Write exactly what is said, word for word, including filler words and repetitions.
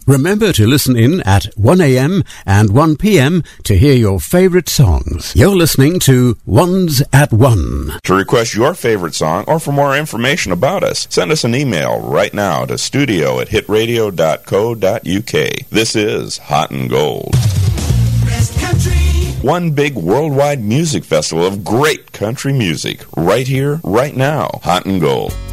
Remember to listen in at one a.m. and one p.m. to hear your favourite songs. You're listening to Ones at One. To request your favourite song or for more information about us, send us an email right now to studio at hit radio dot co dot uk. This is Hot and Gold. Best country. One big worldwide music festival of great country music right here, right now. Hot and Gold.